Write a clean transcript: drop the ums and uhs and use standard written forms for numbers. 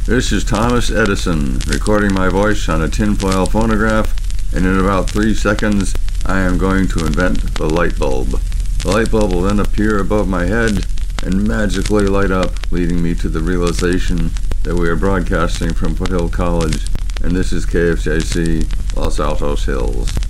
This is Thomas Edison, recording my voice on a tinfoil phonograph, and in about 3 seconds, I am going to invent the light bulb. The light bulb will then appear above my head and magically light up, leading me to the realization that we are broadcasting from Foothill College, and this is KFJC, Los Altos Hills.